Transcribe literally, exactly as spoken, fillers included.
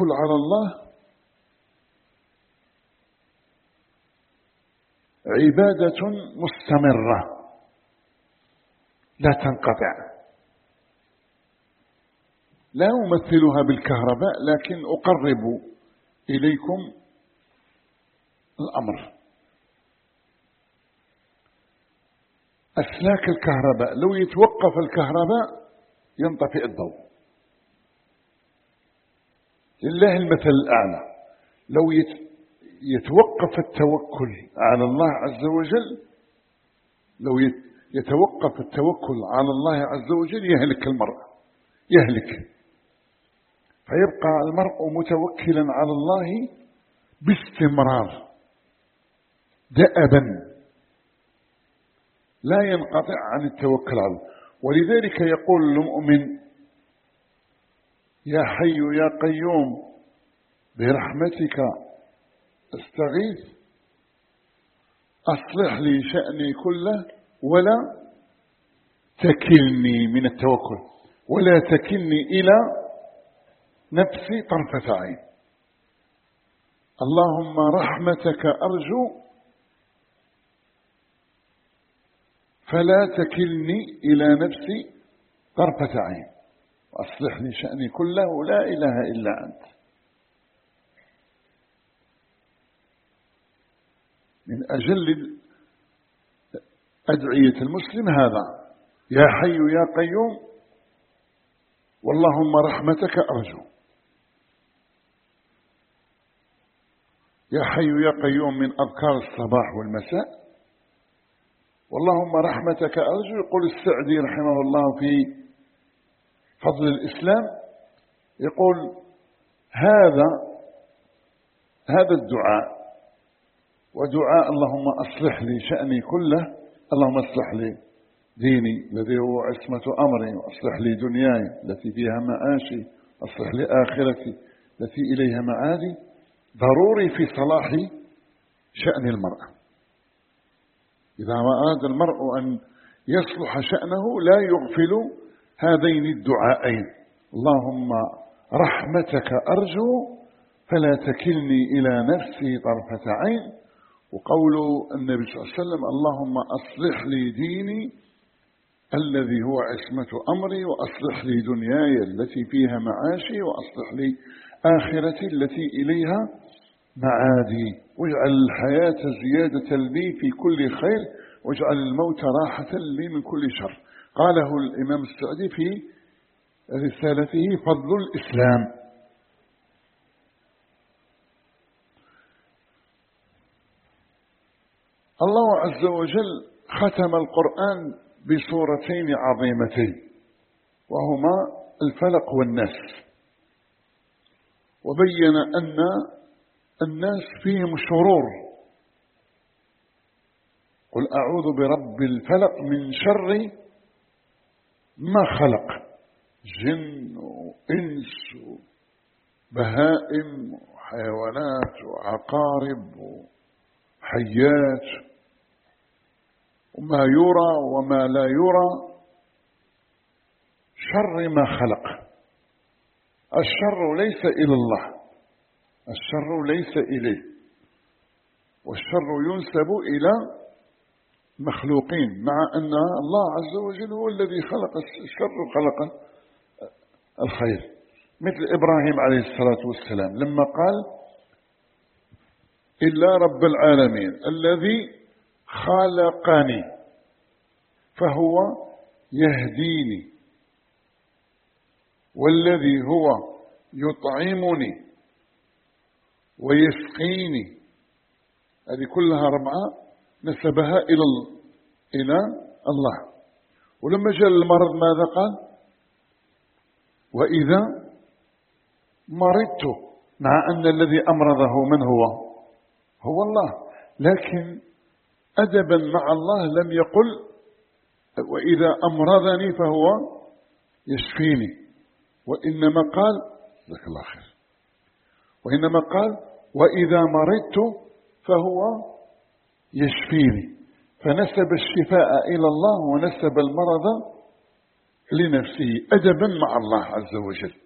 التوكل على الله عبادة مستمرة لا تنقطع. لا أمثلها بالكهرباء، لكن أقرب إليكم الأمر. أسلاك الكهرباء لو يتوقف الكهرباء ينطفئ الضوء. لله المثل الأعلى. لو يتوقف التوكل على الله عز وجل، لو يتوقف التوكل على الله عز وجل يهلك المرء، يهلك. فيبقى المرء متوكلا على الله باستمرار دأبا، لا ينقطع عن التوكل على الله. ولذلك يقول المؤمن: يا حي يا قيوم برحمتك استغيث أصلح لي شأني كله ولا تكلني، من التوكل، ولا تكلني إلى نفسي طرفة عين. اللهم رحمتك أرجو فلا تكلني إلى نفسي طرفة عين وأصلح لي شأني كله لا إله إلا أنت. من أجل أدعية المسلم هذا: يا حي يا قيوم واللهم رحمتك أرجو. يا حي يا قيوم من أذكار الصباح والمساء. واللهم رحمتك أرجو يقول السعدي رحمه الله في فضل الإسلام، يقول: هذا هذا الدعاء ودعاء اللهم أصلح لي شأني كله، اللهم اصلح لي ديني الذي هو عصمة أمري، وأصلح لي دنياي التي فيها معاشي، أصلح لي آخرتي التي إليها معادي، ضروري في صلاح شأن المرأة. إذا أراد المرء أن يصلح شأنه لا يغفل هذين الدعائين: اللهم رحمتك أرجو فلا تكلني إلى نفسي طرفة عين، وقول النبي صلى الله عليه وسلم: اللهم أصلح لي ديني الذي هو عصمة أمري، وأصلح لي دنياي التي فيها معاشي، وأصلح لي آخرتي التي إليها معادي، واجعل الحياة زيادة لي في كل خير، واجعل الموت راحة لي من كل شر. قاله الإمام السعدي في رسالته فضل الإسلام. الله عز وجل ختم القرآن بسورتين عظيمتين، وهما الفلق والناس، وبين أن الناس فيهم شرور. قل أعوذ برب الفلق من شر ما خلق، جن وإنس وبهائم وحيوانات وعقارب وحيات وما يرى وما لا يرى، شر ما خلق. الشر ليس إلى الله، الشر ليس إليه، والشر ينسب إلى مخلوقين، مع أن الله عز وجل هو الذي خلق الشر وخلق الخير. مثل إبراهيم عليه الصلاة والسلام لما قال: إلا رب العالمين الذي خلقني فهو يهديني، والذي هو يطعمني ويسقيني. هذه كلها ربعة نسبها إلى إلى الله. ولما جاء المرض ماذا قال؟ وإذا مرضت، مع أن الذي أمرضه من هو؟ هو الله، لكن أدبا مع الله لم يقل وإذا أمرضني فهو يشفيني، وإنما قال جزاك الله خير، وإنما قال وإذا مرضت فهو يشفيني، فنسب الشفاء إلى الله ونسب المرض لنفسه أدبا مع الله عز وجل.